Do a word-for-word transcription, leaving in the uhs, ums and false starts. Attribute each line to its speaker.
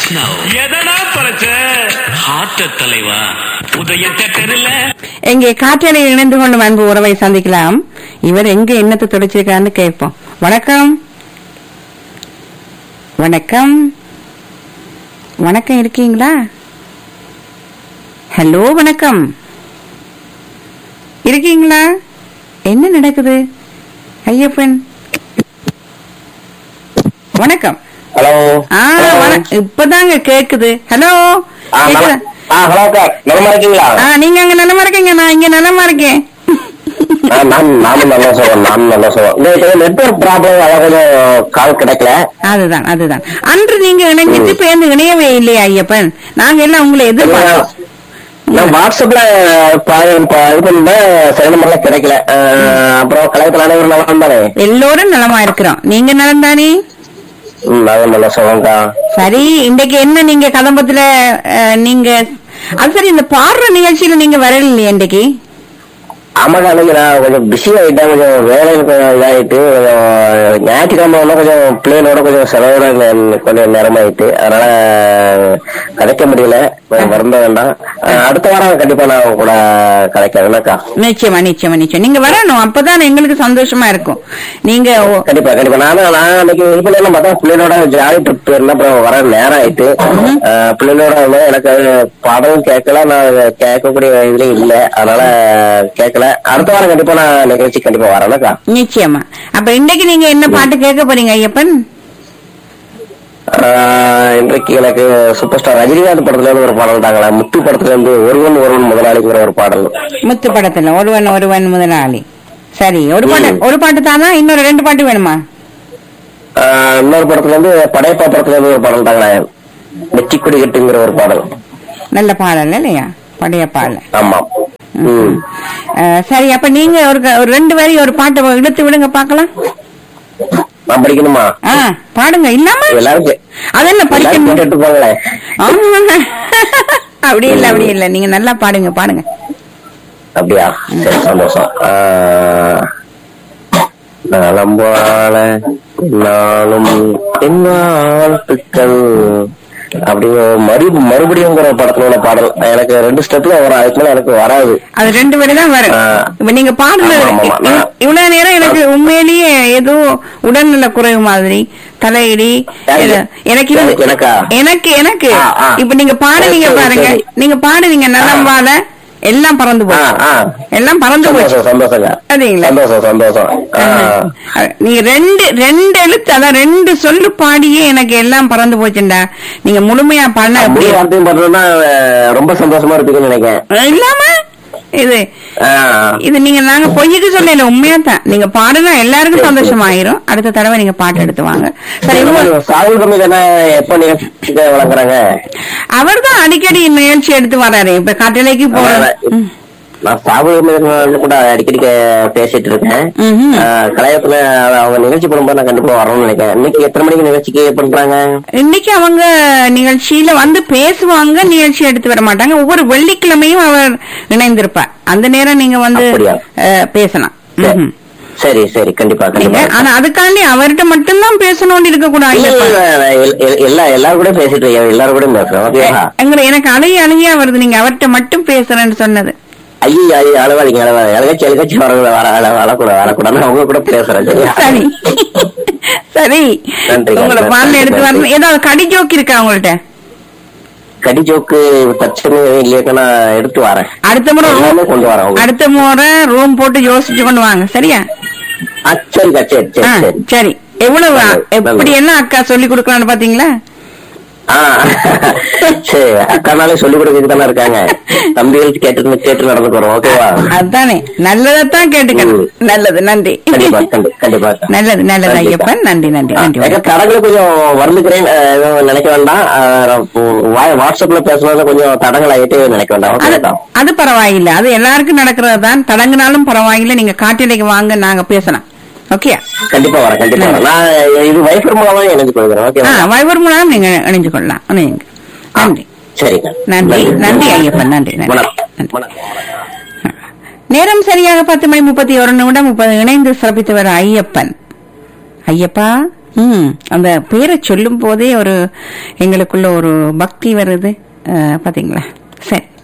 Speaker 1: எதனா தொலைச்ச ஹார்ட் தலைவா உதய தேட்டர்ல
Speaker 2: எங்கே காற்றலையில் இணைந்து கொண்டு அன்பு உறவை சந்திக்கலாம். இவர் எங்க என்னத்தை தொலைச்சிருக்கான்னு கேட்போம். வணக்கம் வணக்கம் வணக்கம், இருக்கீங்களா? ஹலோ வணக்கம், இருக்கீங்களா? என்ன நடக்குது ஐயப்பன்? வணக்கம்.
Speaker 3: ஹலோ.
Speaker 2: இப்பதாங்க கேக்குது. ஹலோ
Speaker 3: நலமா இருக்கீங்களா?
Speaker 2: நீங்க அங்க நலமா இருக்கீங்க, நான் இங்க நலமா இருக்கேன்.
Speaker 3: நானும் நல்லா சொல்றேன், நானும் நல்லா சொல்றேன். நெட்வொர்க் ப்ராப்ளம், அதாவது கால் கிடைக்கல.
Speaker 2: அதுதான் அதுதான் அன்று நீங்க இணைஞ்சிட்டு பேருந்து இணையவே இல்லையா ஐயப்பன்? நாங்க எல்லாம் உங்களை எதிர்பார்த்தோம்.
Speaker 3: நான் வாட்ஸ்அப்ல இது பண்ண சில நம்பர்லாம் கிடைக்கல. அப்புறம் கலையத்தில் அனைவரும் நல்லா இருந்தானே?
Speaker 2: எல்லோரும் நலமா இருக்கிறோம். நீங்க நலம் தானே?
Speaker 3: நல்லா சொல்லுங்க.
Speaker 2: சரி, இன்றைக்கு என்ன நீங்க கதம்பத்துல நீங்க அது சரி, இந்த பாடுற நிகழ்ச்சியில நீங்க வரல இல்லையா இன்றைக்கு?
Speaker 3: ஆமாக்கா, அன்னைக்கு நான் கொஞ்சம் பிஸி ஆயிட்டேன், கொஞ்சம் வேலையில கொஞ்சம் இதாயிட்டு, கொஞ்சம் ஞாயிற்றுக்கிழமை கொஞ்சம் பிள்ளைகளோட கொஞ்சம் செலவோட கொஞ்சம் நேரமாயிட்டு, அதனால கதைக்க முடியல. வருந்த வேண்டாம், அடுத்த வாரம் கண்டிப்பா நான் கூட கதைக்கிறேன்க்கா.
Speaker 2: நிச்சயமா நிச்சயமா நிச்சயம் நீங்க வரணும், அப்பதான் எங்களுக்கு சந்தோஷமா இருக்கும். நீங்க
Speaker 3: கண்டிப்பா கண்டிப்பா நானும் நான் அன்னைக்கு இது பண்ண பார்த்தா பிள்ளைகளோட ஜாலி ட்ரிப் போயிருந்தேன். அப்புறம் வர நேரம் ஆயிட்டு பிள்ளைகளோட எனக்கு பாடலும் கேட்கல, நான் கேட்கக்கூடிய இதுலயும் இல்லை, அதனால கேட்கல. அடுத்த வாரம் கண்டிப்பா நான் நிகழ்ச்சி கண்டிப்பா வரேன்க்கா.
Speaker 2: நிச்சயமா. அப்ப இன்றைக்கு நீங்க என்ன பாட்டு கேட்க போறீங்க ஐயப்பன்?
Speaker 3: இன்றைக்கு எனக்கு சூப்பர் ஸ்டார் ரஜினிகாந்த் படத்துல இருந்து ஒரு பாடல் தாங்களா, முத்து படத்துல இருந்து ஒருவன் ஒருவன் முதலாளிங்கிற ஒரு பாடல்.
Speaker 2: முத்து படத்துல ஒருவன் ஒருவன் முதலாளி. சரி, ஒரு பாட்டு ஒரு பாட்டு தானா? இன்னொரு ரெண்டு பாட்டு வேணுமா?
Speaker 3: இன்னொரு படத்துல இருந்து படையப்பா படத்துல இருந்து ஒரு பாடல் தாங்களா, வெற்றி கொடி கட்டுங்கிற ஒரு பாடல்.
Speaker 2: நல்ல பாடல் இல்லையா படையப்பால?
Speaker 3: ஆமா.
Speaker 2: சரி, அப்ப நீங்க ஒரு ரெண்டு வரி ஒரு பாட்டை எடுத்து விடுங்க பாக்கலாம்.
Speaker 3: நான் படிக்கணுமா?
Speaker 2: பாடுங்க. இல்லாம
Speaker 3: எல்லாரும்
Speaker 2: அதெல்லாம் படிக்கணும். அப்படி இல்ல அப்படி இல்ல, நீங்க நல்லா பாடுங்க பாடுங்க.
Speaker 3: அப்படியா? சரி, சந்தோஷம். நலம்பால நாளும் வாழ்த்துக்கள் அப்படி மறு மறுபடியும் படத்துல பாடல் எனக்கு ரெண்டு ஸ்டெப்ல வரும், அதுக்கு மேல எனக்கு வராது. அது ரெண்டு பேரும் தான் வரும். இப்ப நீங்க பாடுறது இவ்வளவு நேரம் எனக்கு உண்மையிலேயே ஏதோ உடல்நல குறைவு மாதிரி தலையிடி எனக்கு எனக்கு எனக்கு இப்ப நீங்க பாடுவீங்க பாருங்க, நீங்க பாடுவீங்க நலம்பால எல்லாம் பறந்து போச்சு, எல்லாம் பறந்து போச்சு. நீங்க ரெண்டு ரெண்டு எழுத்து அதான் ரெண்டு சொல்லு பாடியே எனக்கு எல்லாம் பறந்து போச்சுண்டா. நீங்க முழுமையா பாடினா ரொம்ப சந்தோஷமா இருப்பீங்கன்னு நினைக்கிறேன். இல்லாம இது இது நீங்க நாங்க பொய்யுக்கு சொல்லல, உண்மையா தான். நீங்க பாடுனா எல்லாருக்கும் சந்தோஷம் ஆயிரும். அடுத்த தடவை நீங்க பாட்டு எடுத்து வாங்க. அவர் தான் அடிக்கடி நிகழ்ச்சி எடுத்து வர்றாரு. இப்ப கட்டளைக்கு போற நான் சாகுபடி கூட அடிக்கடி பேசிட்டு இருக்கேன். கலையத்துல அவங்க நிகழ்ச்சி பண்ணும்போது நான் கண்டிப்பா வரணும்னு நினைக்கிறேன். இன்னைக்கு எத்தனை மணிக்கு நிகழ்ச்சிக்கு பண்றாங்க?
Speaker 2: இன்னைக்கு அவங்க நிகழ்ச்சியில வந்து பேசுவாங்க, நிகழ்ச்சி எடுத்து வர மாட்டாங்க. ஒவ்வொரு வெள்ளிக்கிழமையும் அவர் இணைந்திருப்பார். அந்த நேரம் நீங்க வந்து பேசலாம்.
Speaker 3: சரி சரி, கண்டிப்பா கண்டிப்பா.
Speaker 2: ஆனா அதுக்காண்டி அவர்கிட்ட மட்டும்தான் பேசணும்னு இருக்க கூடாது.
Speaker 3: எல்லா எல்லாரும் கூட பேசிட்டு இருக்கேன், எல்லாரும் கூட பேசுறேன்.
Speaker 2: எனக்கு அழுகி அழுகியா வருது நீங்க அவர்கிட்ட மட்டும் பேசுறேன்னு சொன்னது.
Speaker 3: ஐயோ ஐயோ அழகாதீங்க, அழகாச்சு அழகாச்சு வரக்கூட வரக்கூடாது வரக்கூடாது அவங்க கூட பேசுறேன். சரி
Speaker 2: சரி, உங்களை பாடல எடுத்து வரணும். ஏதாவது கடி ஜோக்கு இருக்கா உங்கள்ட்ட?
Speaker 3: கடி ஜோக்கு தச்சமே இல்லையா, நான் எடுத்து வரேன்.
Speaker 2: அடுத்த முறை கொண்டு வரேன். அடுத்த முறை ரூம் போட்டு யோசிச்சு கொண்டு வாங்க. சரியா?
Speaker 3: சரிக்கா, சரி சரி
Speaker 2: சரி. எவ்வளவு எப்படி என்ன அக்கா சொல்லி கொடுக்கலான்னு பாத்தீங்களா?
Speaker 3: சரி, அக்கானாலே சொல்லி கொடுக்க தானே இருக்காங்க. தம்பிகள் கேட்டு கேட்டு நடந்து வரும். ஓகேவா?
Speaker 2: அதுதானே, நல்லதான் கேட்டுக்கணும். நல்லது, நன்றி.
Speaker 3: கண்டிப்பா கண்டிப்பா.
Speaker 2: நல்லது நல்லது ஐயப்பன், நன்றி நன்றி நன்றி.
Speaker 3: தடங்களை கொஞ்சம் வருந்துக்கிறேன், நினைக்க வேண்டாம். வாட்ஸ்அப்ல பேசுறதுல கொஞ்சம் தடங்கள் ஆகிட்டு நினைக்க வேண்டாம்.
Speaker 2: அது பரவாயில்லை, அது எல்லாருக்கும் நடக்கிறதுதான். தடங்கினாலும் பரவாயில்லை, நீங்க காட்டிலைக்கு வாங்க, நாங்க பேசலாம். ஓகே,
Speaker 3: கண்டிப்பா வரேன். கண்டிப்பா நான் இது வைபர் மூலமா இணைஞ்சு கொள்கிறேன். ஓகே,
Speaker 2: வைபர் மூலம் நீங்க இணைஞ்சு கொள்ளலாம். நன்றி.
Speaker 3: சரி,
Speaker 2: நன்றி நன்றி ஐயப்பன், நன்றி நன்றி. நேரம் சரியாக பத்து மணி முப்பத்தி ஒரு நிமிடம் முப்பது இணைந்து சிறப்பித்தவர் ஐயப்பன். ஐயப்பா ம் அந்த பேரை சொல்லும் போதே ஒரு எங்களுக்குள்ள ஒரு பக்தி வருது. அஹ், பாத்தீங்களா? சரி